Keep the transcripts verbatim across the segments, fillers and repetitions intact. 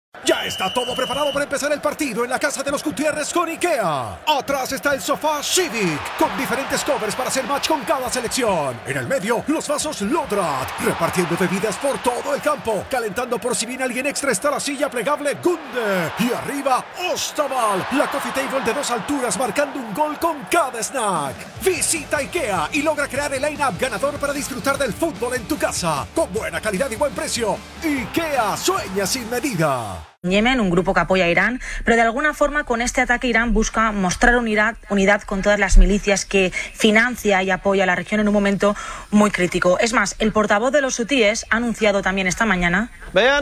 Ya está todo preparado para empezar el partido en la casa de los Gutiérrez con IKEA. Atrás está el sofá Civic, con diferentes covers para hacer match con cada selección. En el medio, los vasos Lodrat, repartiendo bebidas por todo el campo. Calentando por si viene alguien extra está la silla plegable Gunde. Y arriba, Ostaval, la coffee table de dos alturas marcando un gol con cada snack. Visita IKEA y logra crear el line-up ganador para disfrutar del fútbol en tu casa. Con buena calidad y buen precio. IKEA sueña sin medida. Yemen, un grupo que apoya a Irán, pero de alguna forma con este ataque Irán busca mostrar unidad, unidad con todas las milicias que financia y apoya a la región en un momento muy crítico. Es más, el portavoz de los hutíes ha anunciado también esta mañana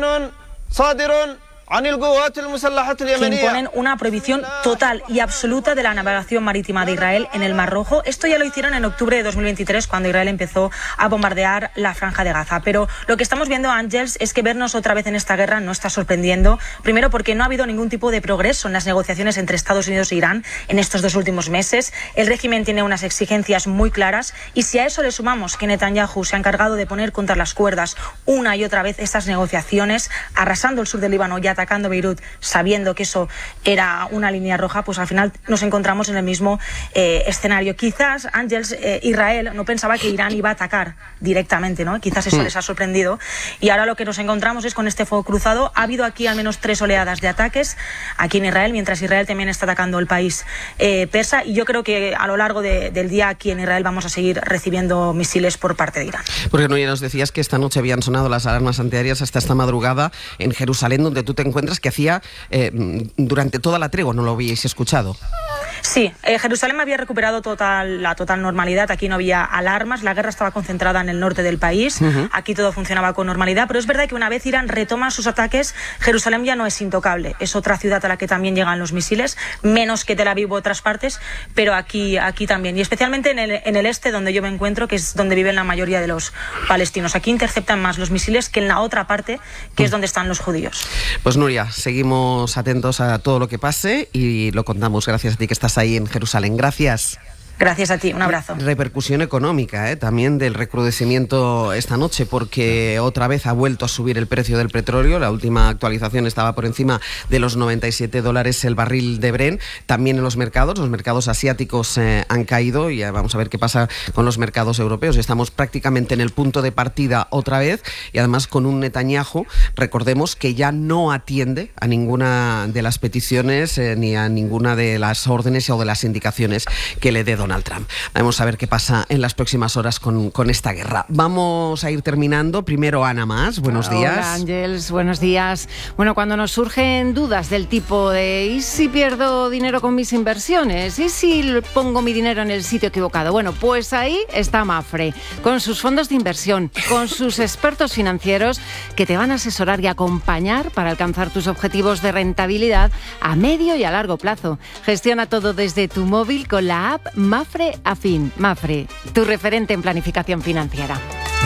que imponen una prohibición total y absoluta de la navegación marítima de Israel en el Mar Rojo. Esto ya lo hicieron en octubre de dos mil veintitrés, cuando Israel empezó a bombardear la Franja de Gaza. Pero lo que estamos viendo, Ángels, es que vernos otra vez en esta guerra no está sorprendiendo. Primero, porque no ha habido ningún tipo de progreso en las negociaciones entre Estados Unidos e Irán en estos dos últimos meses. El régimen tiene unas exigencias muy claras y si a eso le sumamos que Netanyahu se ha encargado de poner contra las cuerdas una y otra vez estas negociaciones, arrasando el sur del Líbano y atacando Beirut, sabiendo que eso era una línea roja, pues al final nos encontramos en el mismo eh, escenario. Quizás, Ángels, eh, Israel no pensaba que Irán iba a atacar directamente, ¿no? Quizás eso mm. les ha sorprendido. Y ahora lo que nos encontramos es con este fuego cruzado. Ha habido aquí al menos tres oleadas de ataques aquí en Israel, mientras Israel también está atacando el país eh, persa. Y yo creo que a lo largo de, del día aquí en Israel vamos a seguir recibiendo misiles por parte de Irán. Porque no, ya nos decías que esta noche habían sonado las alarmas antiaéreas hasta esta madrugada en Jerusalén, donde tú te encuentras, que hacía eh, durante toda la tregua no lo habíais escuchado. Sí, eh, Jerusalén había recuperado total, la total normalidad. Aquí no había alarmas, la guerra estaba concentrada en el norte del país. Uh-huh. Aquí todo funcionaba con normalidad, pero es verdad que una vez Irán retoma sus ataques, Jerusalén ya no es intocable. Es otra ciudad a la que también llegan los misiles, menos que Tel Aviv u otras partes, pero aquí, aquí también. Y especialmente en el, en el este, donde yo me encuentro, que es donde viven la mayoría de los palestinos. Aquí interceptan más los misiles que en la otra parte, que uh-huh. es donde están los judíos. Pues Nuria, seguimos atentos a todo lo que pase y lo contamos. Gracias a ti que estás ahí en Jerusalén. Gracias. Gracias a ti, un abrazo. Repercusión económica, ¿eh? También del recrudecimiento esta noche, porque otra vez ha vuelto a subir el precio del petróleo. La última actualización estaba por encima de los noventa y siete dólares el barril de Brent. También en los mercados, los mercados asiáticos eh, han caído y vamos a ver qué pasa con los mercados europeos. Estamos prácticamente en el punto de partida otra vez y además con un Netanyahu, recordemos, que ya no atiende a ninguna de las peticiones eh, ni a ninguna de las órdenes o de las indicaciones que le dé Donald Trump. Vamos a ver qué pasa en las próximas horas con, con esta guerra. Vamos a ir terminando. Primero, Ana Mas, buenos días. Hola, Ángels, buenos días. Bueno, cuando nos surgen dudas del tipo de ¿y si pierdo dinero con mis inversiones? ¿Y si pongo mi dinero en el sitio equivocado? Bueno, pues ahí está Mapfre, con sus fondos de inversión, con sus expertos financieros que te van a asesorar y acompañar para alcanzar tus objetivos de rentabilidad a medio y a largo plazo. Gestiona todo desde tu móvil con la app Mapfre Afin. Mapfre, tu referente en planificación financiera.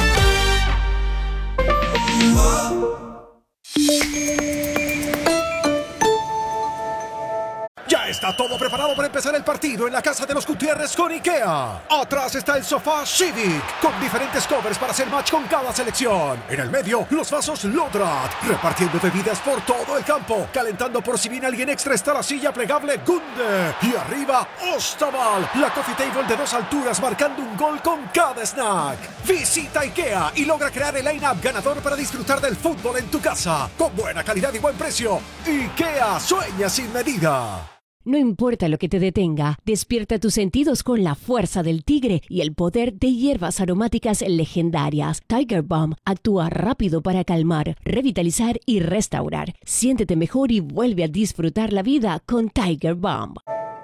Ya está todo preparado para empezar el partido en la casa de los Gutiérrez con IKEA. Atrás está el sofá Civic, con diferentes covers para hacer match con cada selección. En el medio, los vasos Lodrat, repartiendo bebidas por todo el campo. Calentando por si viene alguien extra está la silla plegable Gunde. Y arriba, Ostaval, la coffee table de dos alturas marcando un gol con cada snack. Visita IKEA y logra crear el line-up ganador para disfrutar del fútbol en tu casa. Con buena calidad y buen precio. IKEA sueña sin medida. No importa lo que te detenga, despierta tus sentidos con la fuerza del tigre y el poder de hierbas aromáticas legendarias. Tiger Balm actúa rápido para calmar, revitalizar y restaurar. Siéntete mejor y vuelve a disfrutar la vida con Tiger Balm.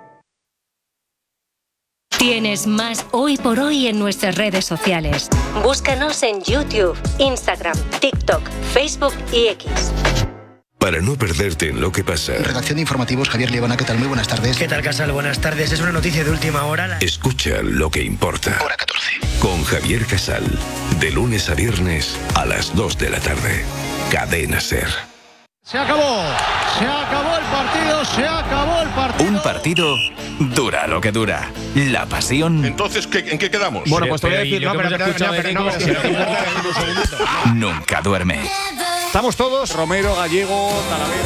Tienes más Hoy por Hoy en nuestras redes sociales. Búscanos en YouTube, Instagram, TikTok, Facebook y X. Para no perderte en lo que pasa. Redacción de informativos, Javier Liebana, ¿qué tal? Muy buenas tardes. ¿Qué tal, Casal? Buenas tardes. Es una noticia de última hora. La... Escucha lo que importa. Hora catorce. Con Javier Casal. De lunes a viernes a las dos de la tarde. Cadena SER. Se acabó. Se acabó el partido. Se acabó el partido. Un partido dura lo que dura. La pasión. Entonces, ¿qué, ¿en qué quedamos? Bueno, pues te voy a decir, no, pero, pero, no, pero, no, pero, no, nunca duerme. Estamos todos, Romero, Gallego, Talavera.